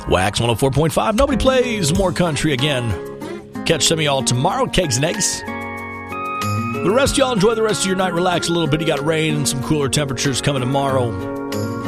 Wax 104.5. Nobody plays more country again. Catch some of y'all tomorrow. Kegs and eggs. The rest of y'all enjoy the rest of your night. Relax a little bit. You got rain and some cooler temperatures coming tomorrow.